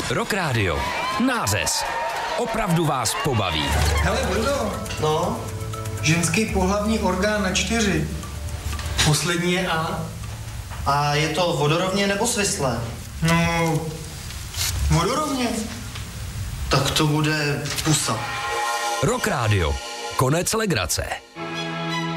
Rock Radio. Nářez. Opravdu vás pobaví. Hele, Bruno. No? Ženský pohlavní orgán na 4. Poslední je A. A je to vodorovně nebo svislé? No, vodorovně. Tak to bude pusa. Rock Radio. Konec legrace.